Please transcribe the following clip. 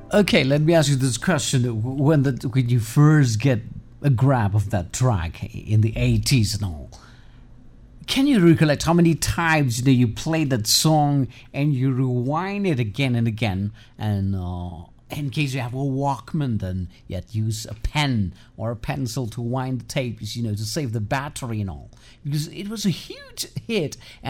Okay, let me ask you this question: when you first get a grab of that track in the 80s and all, can you recollect how many times you played that song and you rewind it again and again? And in case you have a Walkman, then you had to use a pen or a pencil to wind the tapes, to save the battery and all, because it was a huge hit.